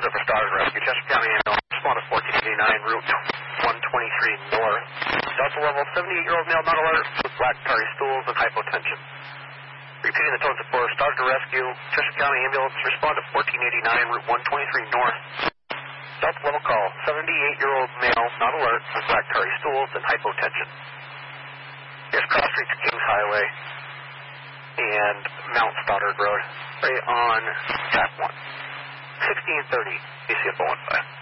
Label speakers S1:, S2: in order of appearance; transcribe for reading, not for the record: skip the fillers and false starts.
S1: up for Stars Rescue. Chester County ambulance, respond to 1489, Route 123 North. Delta level, 78-year-old male not alert with black tarry stools and hypotension. Repeating the tones for Stars to Rescue. Chester County ambulance, respond to 1489, Route 123 North. Delta level call, 78-year-old male not alert with black tarry stools and hypotension. Here's Cross Street to Kings Highway and Mount Stoddard Road, right on track 1. 1630, ACFO 15.